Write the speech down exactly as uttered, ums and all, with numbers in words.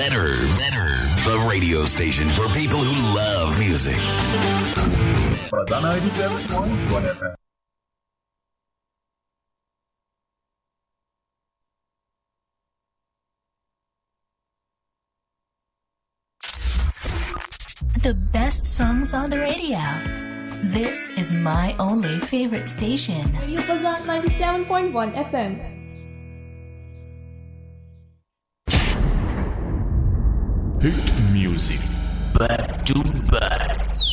Better, better. The radio station for people who love music. Fazan ninety-seven point one F M. The best songs on the radio. This is my only favorite station. Radio Fazan ninety-seven point one F M. Hit music back to back.